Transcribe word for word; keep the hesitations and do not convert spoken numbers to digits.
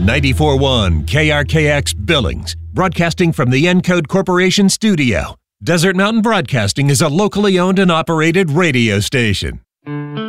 ninety-four point one K R K X Billings, broadcasting from the Encode Corporation studio. Desert Mountain Broadcasting is a locally owned and operated radio station.